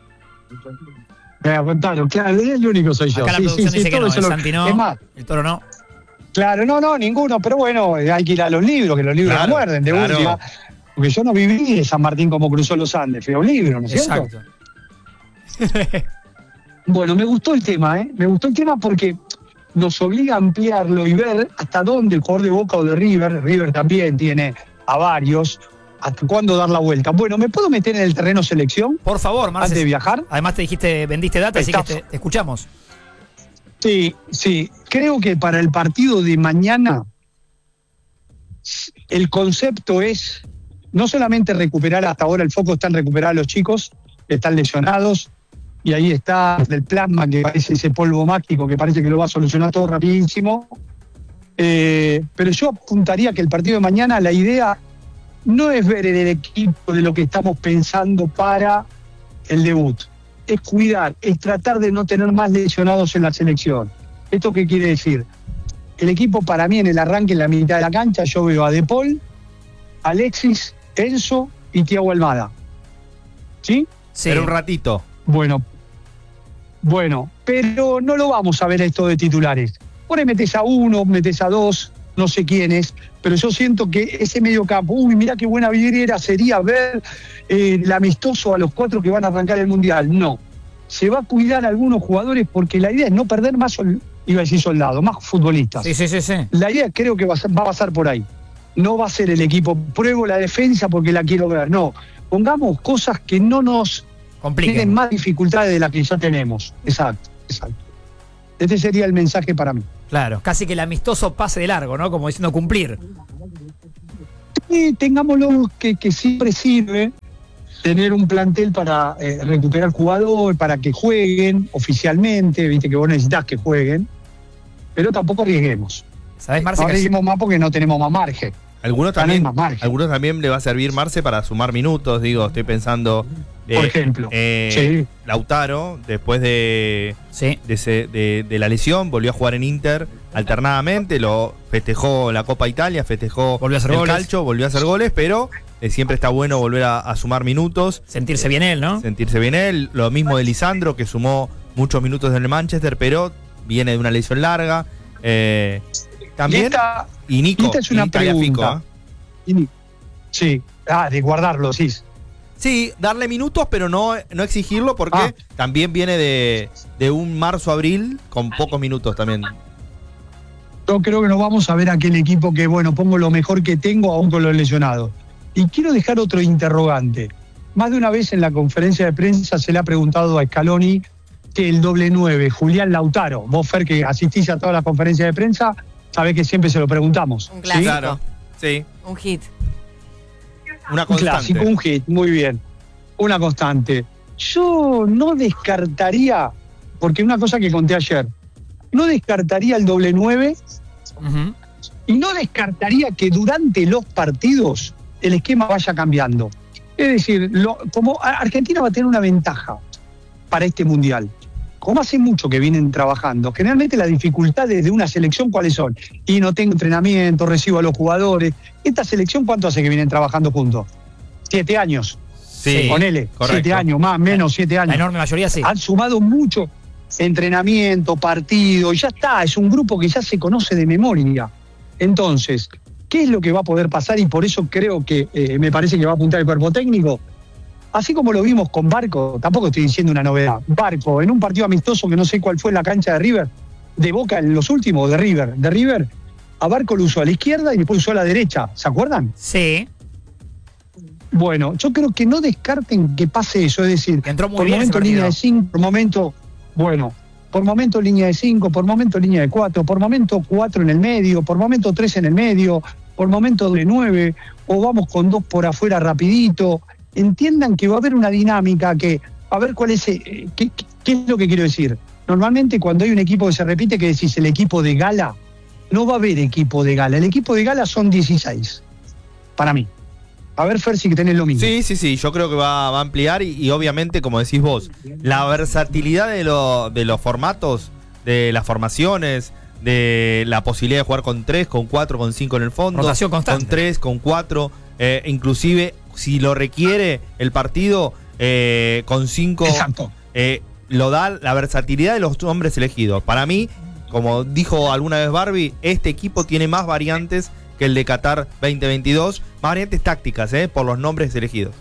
Me contaron, claro, el único soy yo. Acá la Sí, producción sí, sí, dice que todo no, eso el lo- Santi no, Es más, el Toro no. claro, no, no, ninguno, pero bueno, hay que ir a los libros, que los libros Claro, no muerden, de claro. última. Porque yo no viví de San Martín como cruzó los Andes, fui a un libro, ¿no es cierto? Exacto. Bueno, me gustó el tema, ¿eh? Me gustó el tema porque nos obliga a ampliarlo y ver hasta dónde el jugador de Boca o de River, River también tiene a varios, hasta cuándo dar la vuelta. Bueno, ¿me puedo meter en el terreno selección Por favor, antes de Marce. viajar? Además te dijiste, vendiste data, así que Está- te, te escuchamos. Sí, sí. Creo que para el partido de mañana el concepto es no solamente recuperar, hasta ahora el foco está en recuperar a los chicos que están lesionados, y ahí está el plasma, que parece ese polvo mágico que parece que lo va a solucionar todo rapidísimo. Eh, pero yo apuntaría que el partido de mañana, la idea no es ver en el equipo de lo que estamos pensando para el debut, es cuidar, es tratar de no tener más lesionados en la selección. ¿Esto qué quiere decir? El equipo para mí en el arranque, en la mitad de la cancha, yo veo a De Paul, Alexis, Enzo y Thiago Almada. ¿Sí? Sí. Pero un ratito. Bueno, bueno, pero no lo vamos a ver esto de titulares. Por ahí metes a uno, metes a dos, no sé quiénes, pero yo siento que ese medio campo, uy, mirá qué buena vidriera sería ver eh, el amistoso a los cuatro que van a arrancar el Mundial. No, se va a cuidar a algunos jugadores porque la idea es no perder más, sol- iba a decir soldados, más futbolistas. Sí, sí, sí, sí. La idea creo que va a, ser- va a pasar por ahí. No va a ser el equipo, pruebo la defensa porque la quiero ver, no. pongamos cosas que no nos Compliquen. tienen más dificultades de las que ya tenemos. Exacto, exacto. Este sería el mensaje para mí. Claro, casi que el amistoso pase de largo, ¿no? Como diciendo cumplir. Y tengámoslo que, que siempre sirve tener un plantel para eh, recuperar jugadores, para que jueguen oficialmente, viste que vos necesitas que jueguen, pero tampoco arriesguemos. ¿Sabés, Marce? No que- arriesguemos más porque no tenemos más margen. Algunos Ya no hay también, más margen. algunos también le va a servir Marce para sumar minutos, digo, estoy pensando. eh, Por ejemplo. eh, Sí. Lautaro, después de, Sí. de, ese- de- de la lesión, volvió a jugar en Inter alternadamente, lo festejó la Copa Italia, festejó Volvió a hacer el goles. calcio, volvió a hacer goles, pero eh, siempre está bueno volver a, a sumar minutos, Sentirse bien él, ¿no? sentirse bien él. Lo mismo de Lisandro, que sumó muchos minutos en el Manchester, pero viene de una lesión larga. Eh, también, Y esta- y Nico, y esta es una y Tagliafico, pregunta. ¿eh? y- sí, ah, de guardarlo, sí. Sí, darle minutos, pero no, no exigirlo porque Ah. también viene de, de un marzo-abril con pocos minutos también. Yo creo que nos vamos a ver aquel equipo que, bueno, pongo lo mejor que tengo aún con los lesionados. Y quiero dejar otro interrogante. Más de una vez en la conferencia de prensa se le ha preguntado a Scaloni que el doble nueve, Julián Lautaro, vos, Fer, que asistís a todas las conferencias de prensa, sabés que siempre se lo preguntamos. Un ¿sí? clásico. Claro, sí, Un hit. una Un constante. clásico, un hit, muy bien. Una constante. Yo no descartaría, porque una cosa que conté ayer, no descartaría el doble nueve Ujú. y no descartaría que durante los partidos el esquema vaya cambiando. Es decir, lo- como a- Argentina va a tener una ventaja para este mundial. Como hace mucho que vienen trabajando, generalmente las dificultades de una selección, ¿cuáles son? Y no tengo entrenamiento, recibo a los jugadores. ¿Esta selección cuánto hace que vienen trabajando juntos? Siete años. Sí, Ponele, correcto. siete años, más, menos, siete La años. enorme mayoría sí. Han sumado mucho entrenamiento, partido, y ya está, es un grupo que ya se conoce de memoria. Entonces, ¿qué es lo que va a poder pasar? Y por eso creo que eh, me parece que va a apuntar el cuerpo técnico. Así como lo vimos con Barco, tampoco estoy diciendo una novedad. Barco, en un partido amistoso que no sé cuál fue en la cancha de River, de Boca en los últimos, de River, de River, a Barco lo usó a la izquierda y después lo usó a la derecha, ¿se acuerdan? Sí. Bueno, yo creo que no descarten que pase eso, es decir, Que entró muy por bien ese momento línea de partido. cinco, por momento, bueno, por momento línea de cinco, por momento línea de cuatro, por momento cuatro en el medio, por momento tres en el medio, por momento de nueve, o vamos con dos por afuera rapidito. Entiendan que va a haber una dinámica que, a ver cuál es, eh, qué, qué- qué es lo que quiero decir. Normalmente cuando hay un equipo que se repite, que decís el equipo de gala, no va a haber equipo de gala. El equipo de gala son dieciséis, para mí. A ver, Fer, si tenés lo mismo. Sí, sí, sí, yo creo que va, va a ampliar y, y obviamente, como decís vos, la versatilidad de, lo- de los formatos, de las formaciones, de la posibilidad de jugar con tres, con cuatro, con cinco en el fondo, Rotación constante. con tres, con cuatro, eh, inclusive si lo requiere el partido eh, con cinco, Exacto. eh, lo da la versatilidad de los hombres elegidos. Para mí, como dijo alguna vez Barbie, este equipo tiene más variantes que el de Qatar veinte veintidós, más variantes tácticas, eh, por los nombres elegidos.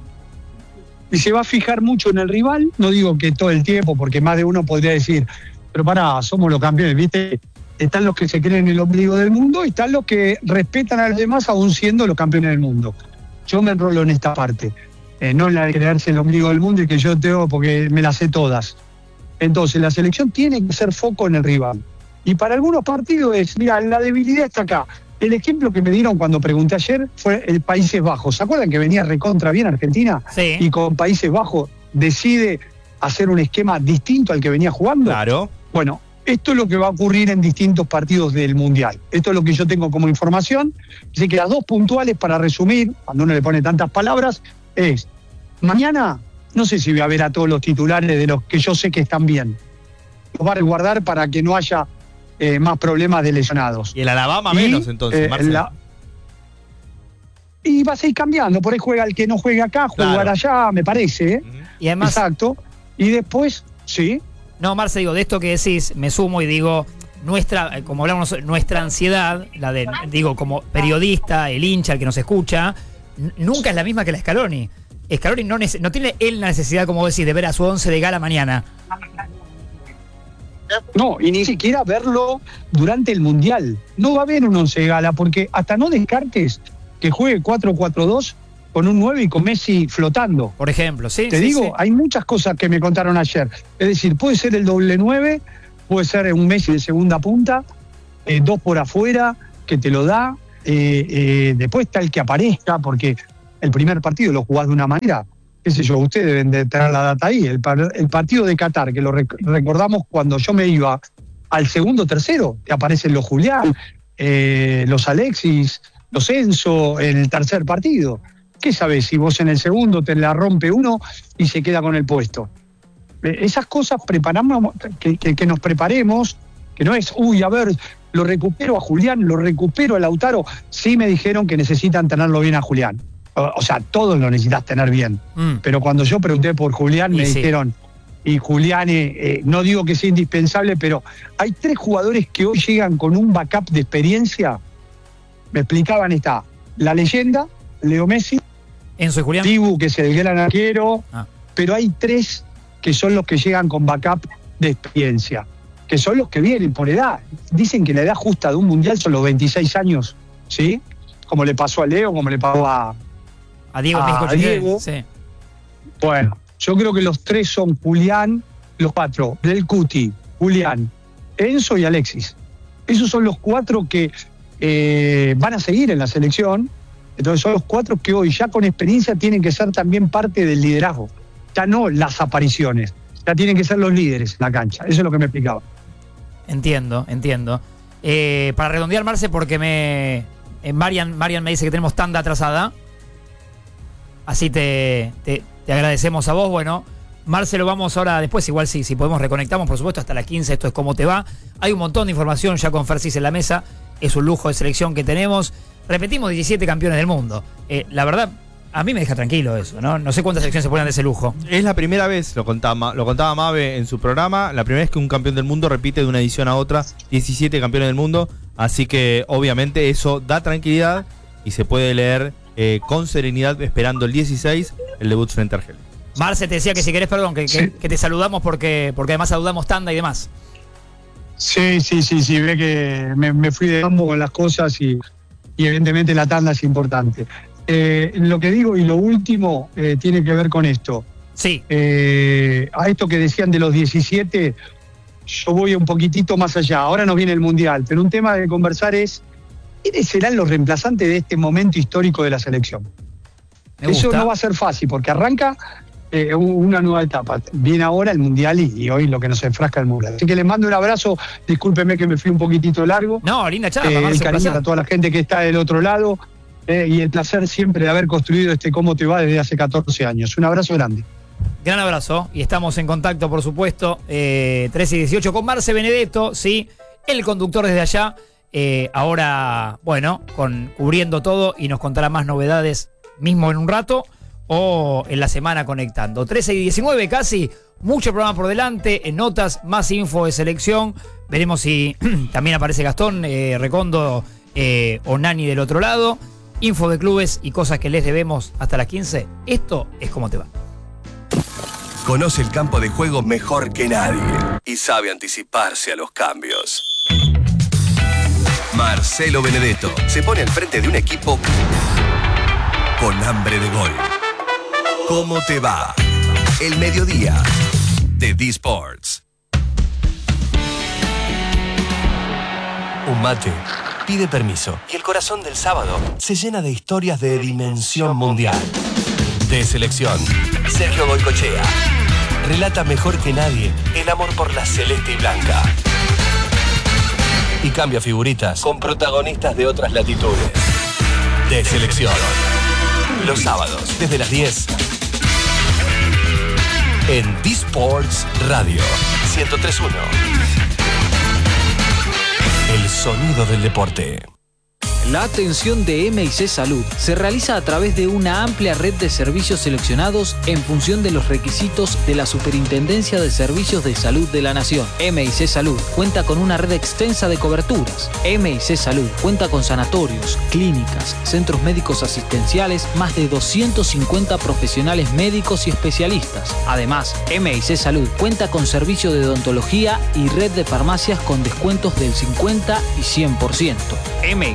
Y se va a fijar mucho en el rival, no digo que todo el tiempo, porque más de uno podría decir, pero pará, somos los campeones, ¿viste? Están los que se creen el ombligo del mundo y están los que respetan a los demás aún siendo los campeones del mundo. Yo me enrolo en esta parte, eh, no en la de creerse el ombligo del mundo y que yo tengo porque me las sé todas. Entonces la selección tiene que ser foco en el rival. Y para algunos partidos es, mira, la debilidad está acá. El ejemplo que me dieron cuando pregunté ayer fue el Países Bajos. ¿Se acuerdan que venía recontra bien Argentina? Sí. Y con Países Bajos decide hacer un esquema distinto al que venía jugando. Claro. Bueno, esto es lo que va a ocurrir en distintos partidos del Mundial. Esto es lo que yo tengo como información. Así que las dos puntuales para resumir, cuando uno le pone tantas palabras, es, mañana no sé si voy a ver a todos los titulares de los que yo sé que están bien. Los va a resguardar para que no haya eh, más problemas de lesionados. Y el Alabama Y, menos entonces, eh, Marcelo. la- Y vas a ir cambiando, por ahí juega el que no juega acá, jugar Claro. allá, me parece. ¿eh? Ujú. Y además, Exacto. Y después, sí, no, Marce, digo, de esto que decís, me sumo y digo, nuestra, eh, como hablamos, nuestra ansiedad, la de, digo, como periodista, el hincha, el que nos escucha, n- nunca es la misma que la Scaloni. Scaloni no, nece- no tiene él la necesidad, como vos decís, de ver a su once de gala mañana. no, y ni siquiera verlo durante el Mundial. No va a haber un once de gala, porque hasta no descartes que juegue cuatro cuatro dos, con un nueve y con Messi flotando. Por ejemplo, sí. Te sí, digo, sí. hay muchas cosas que me contaron ayer. Es decir, puede ser el doble nueve, puede ser un Messi de segunda punta, eh, dos por afuera, que te lo da. Eh, eh, después está el que aparezca, porque el primer partido lo jugás de una manera. Qué sé yo, ustedes deben de tener la data ahí. El, par- el partido de Qatar, que lo rec- recordamos cuando yo me iba al segundo tercero, te aparecen los Julián, eh, los Alexis, los Enzo, en el tercer partido. ¿Qué sabés si vos en el segundo te la rompe uno y se queda con el puesto? Eh, esas cosas preparamos, que, que, que nos preparemos, que no es, uy, a ver, lo recupero a Julián, lo recupero a Lautaro. Sí me dijeron que necesitan tenerlo bien a Julián. O, o sea, todos lo necesitas tener bien. Mm. Pero cuando yo pregunté por Julián, Y me sí. dijeron, y Julián, eh, eh, no digo que sea indispensable, pero hay tres jugadores que hoy llegan con un backup de experiencia. Me explicaban, está la leyenda, Leo Messi, Enzo y Julián. Dibu, que es el gran arquero, Ah. pero hay tres que son los que llegan con backup de experiencia, que son los que vienen por edad. Dicen que la edad justa de un mundial son los veintiséis años, ¿sí? Como le pasó a Leo, como le pasó a... A Diego a México ochenta y tres, Diego. sí. Bueno, yo creo que los tres son Julián, los cuatro, Del Cuti, Julián, Enzo y Alexis. Esos son los cuatro que eh, van a seguir en la selección. Entonces son los cuatro que hoy ya con experiencia tienen que ser también parte del liderazgo. Ya no las apariciones, ya tienen que ser los líderes en la cancha. Eso es lo que me explicaba. Entiendo, entiendo. Eh, para redondear, Marce, porque me eh, Marian, Marian me dice que tenemos tanda atrasada. Así te, te, te agradecemos a vos. Bueno, Marce, lo vamos ahora después, igual sí, si podemos reconectamos, por supuesto, hasta las quince. Esto es Cómo Te Va. Hay un montón de información ya con Fercis en la mesa. Es un lujo de selección que tenemos. Repetimos, diecisiete campeones del mundo. Eh, la verdad, a mí me deja tranquilo eso, ¿no? No sé cuántas selecciones se ponen de ese lujo. Es la primera vez, lo contaba, lo contaba Mabe en su programa, la primera vez que un campeón del mundo repite de una edición a otra, diecisiete campeones del mundo, así que obviamente eso da tranquilidad y se puede leer eh, con serenidad esperando el dieciséis, el debut frente a Argelia. Marce, te decía que si querés, perdón, que, que, Sí. que te saludamos porque, porque además saludamos tanda y demás. Sí, sí, sí, sí, ve que me, me fui de mambo con las cosas y, y evidentemente la tanda es importante. Eh, lo que digo y lo último eh, tiene que ver con esto. Sí. Eh, a esto que decían de los diecisiete, yo voy un poquitito más allá. Ahora nos viene el Mundial, pero un tema de conversar es ¿quiénes serán los reemplazantes de este momento histórico de la selección? Me Eso gusta. no va a ser fácil porque arranca eh, una nueva etapa. Viene ahora el Mundial y, y hoy lo que nos enfrasca el Mundial. Así que les mando un abrazo, discúlpeme que me fui un poquitito largo. No, linda charla, Eh, Marce, el un cariño placer. a toda la gente que está del otro lado eh, y el placer siempre de haber construido este Cómo Te Va desde hace catorce años. Un abrazo grande. Gran abrazo y estamos en contacto, por supuesto, eh, trece y dieciocho con Marce Benedetto, sí, el conductor desde allá, eh, ahora, bueno, con, cubriendo todo y nos contará más novedades mismo en un rato o en la semana conectando. trece y diecinueve casi, mucho programa por delante, en notas, más info de selección, veremos si también aparece Gastón, eh, Recondo eh, o Nani del otro lado, info de clubes y cosas que les debemos hasta las quince. Esto es Cómo Te Va. Conoce el campo de juego mejor que nadie y sabe anticiparse a los cambios. Marcelo Benedetto se pone al frente de un equipo con hambre de gol. ¿Cómo te va? El mediodía de D-Sports. Un mate pide permiso y el corazón del sábado se llena de historias de dimensión mundial. De selección, Sergio Goycochea relata mejor que nadie el amor por la celeste y blanca. Y cambia figuritas con protagonistas de otras latitudes. De selección. Los sábados, desde las diez. En D-Sports Radio ciento tres punto uno. El sonido del deporte. La atención de M I C Salud se realiza a través de una amplia red de servicios seleccionados en función de los requisitos de la Superintendencia de Servicios de Salud de la Nación. M I C Salud cuenta con una red extensa de coberturas. M I C Salud cuenta con sanatorios, clínicas, centros médicos asistenciales, más de doscientos cincuenta profesionales médicos y especialistas. Además, M I C Salud cuenta con servicio de odontología y red de farmacias con descuentos del cincuenta y cien por ciento. M I C Salud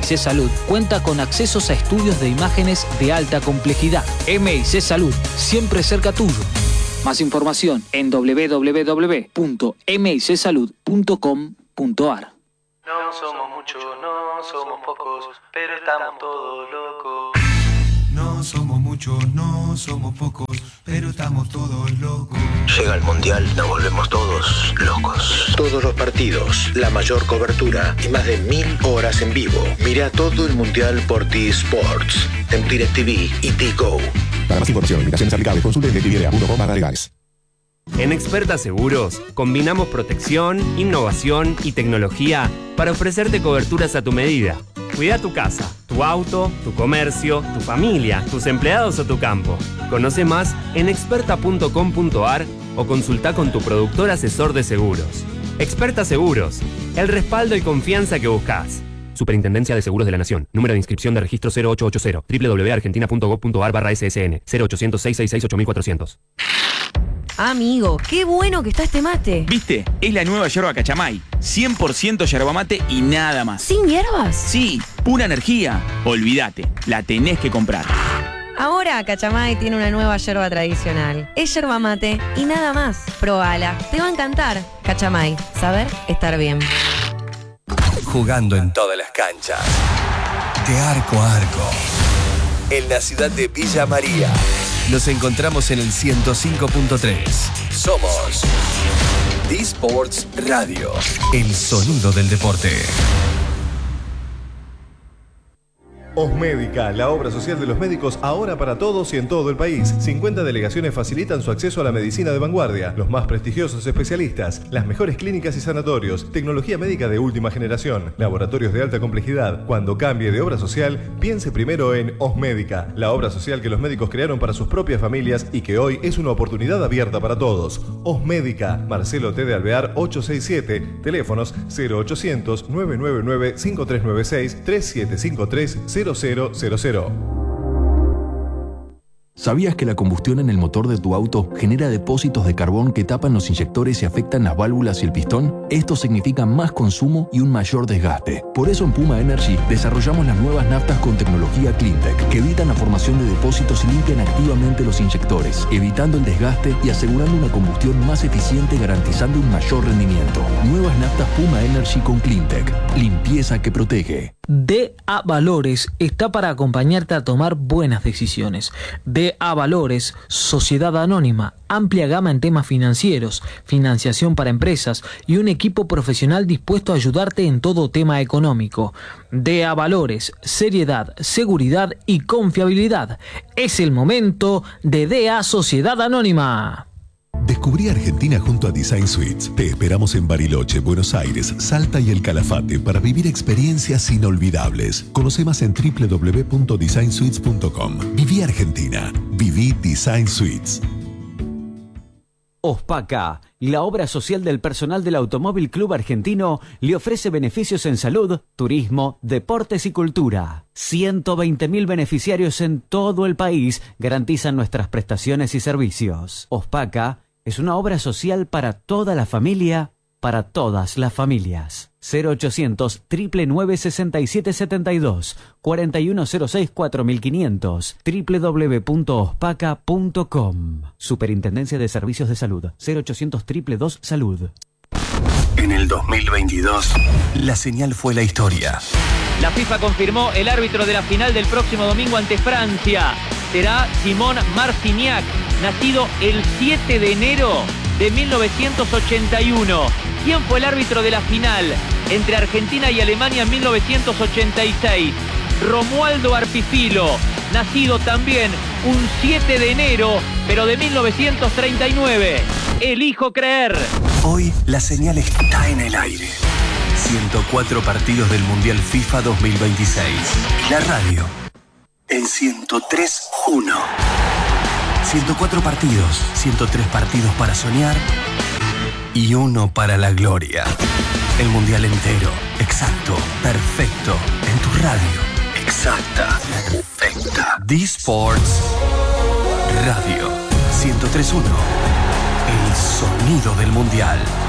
Salud cuenta con accesos a estudios de imágenes de alta complejidad. M I C Salud, siempre cerca tuyo. Más información en doble u doble u doble u punto m i c salud punto com punto a r. No somos muchos, no somos pocos, pero estamos todos locos. No somos muchos, no somos pocos, pero estamos todos locos. Llega el Mundial, nos volvemos todos locos. Todos los partidos, la mayor cobertura y más de mil horas en vivo. Mira todo el Mundial por T-Sports, en DirecTV y T-Go. Para más información, limitaciones aplicables, consulte en directv punto com barra legales. En Experta Seguros, combinamos protección, innovación y tecnología para ofrecerte coberturas a tu medida. Cuida tu casa, tu auto, tu comercio, tu familia, tus empleados o tu campo. Conoce más en experta punto com punto a r o consulta con tu productor asesor de seguros. Experta Seguros, el respaldo y confianza que buscas. Superintendencia de Seguros de la Nación. Número de inscripción de registro cero ocho ocho cero. doble u doble u doble u punto argentina punto gov punto a r barra S S N. cero ochocientos, seiscientos sesenta y seis, ocho mil cuatrocientos. Amigo, qué bueno que está este mate. ¿Viste? Es la nueva yerba Cachamay. cien por ciento yerba mate y nada más. ¿Sin hierbas? Sí, pura energía. Olvídate, la tenés que comprar. Ahora Cachamay tiene una nueva yerba tradicional. Es yerba mate y nada más. Probala, te va a encantar. Cachamay, saber estar bien. Jugando en todas las canchas. De arco a arco. En la ciudad de Villa María. Nos encontramos en el ciento cinco punto tres. Somos T-Sports Radio. El sonido del deporte. Osmédica, la obra social de los médicos ahora para todos y en todo el país. cincuenta delegaciones facilitan su acceso a la medicina de vanguardia, los más prestigiosos especialistas, las mejores clínicas y sanatorios, tecnología médica de última generación, laboratorios de alta complejidad. Cuando cambie de obra social, piense primero en Osmédica, la obra social que los médicos crearon para sus propias familias y que hoy es una oportunidad abierta para todos. Osmédica, Marcelo T. de Alvear ochocientos sesenta y siete, teléfonos cero ochocientos, nueve nueve nueve, cinco tres nueve seis, tres siete cinco tres, cero cero cero cero. ¿Sabías que la combustión en el motor de tu auto genera depósitos de carbón que tapan los inyectores y afectan las válvulas y el pistón? Esto significa más consumo y un mayor desgaste. Por eso en Puma Energy desarrollamos las nuevas naftas con tecnología CleanTech que evitan la formación de depósitos y limpian activamente los inyectores, evitando el desgaste y asegurando una combustión más eficiente, garantizando un mayor rendimiento. Nuevas naftas Puma Energy con CleanTech. Limpieza que protege. D A Valores está para acompañarte a tomar buenas decisiones. D A Valores, Sociedad Anónima, amplia gama en temas financieros, financiación para empresas y un equipo profesional dispuesto a ayudarte en todo tema económico. D A Valores, seriedad, seguridad y confiabilidad. Es el momento de D A Sociedad Anónima. Descubrí Argentina junto a Design Suites. Te esperamos en Bariloche, Buenos Aires, Salta y El Calafate para vivir experiencias inolvidables. Conoce más en doble u doble u doble u punto design suites punto com. Viví Argentina. Viví Design Suites. OSPACA, la obra social del personal del Automóvil Club Argentino, le ofrece beneficios en salud, turismo, deportes y cultura. ciento veinte mil beneficiarios en todo el país garantizan nuestras prestaciones y servicios. OSPACA es una obra social para toda la familia, para todas las familias. cero ochocientos, nueve nueve sesenta y siete setenta y dos, cuarenta y uno cero seis, cuatro mil quinientos, doble u doble u doble u punto ospaca punto com. Superintendencia de Servicios de Salud, cero ochocientos, dos dos dos, salud. En el dos mil veintidós, la señal fue la historia. La FIFA confirmó el árbitro de la final del próximo domingo ante Francia. Será Simón Marciniak, nacido el siete de enero de mil novecientos ochenta y uno. ¿Quién fue el árbitro de la final entre Argentina y Alemania en mil novecientos ochenta y seis? Romualdo Arpifilo, nacido también un siete de enero, pero de mil novecientos treinta y nueve. Elijo creer. Hoy la señal está en el aire. ciento cuatro partidos del Mundial FIFA dos mil veintiséis. Y la radio en ciento tres punto uno. ciento cuatro partidos, ciento tres partidos para soñar y uno para la gloria. El Mundial entero, exacto, perfecto, en tu radio. Exacta, perfecta. D-Sports Radio ciento tres punto uno. El sonido del Mundial.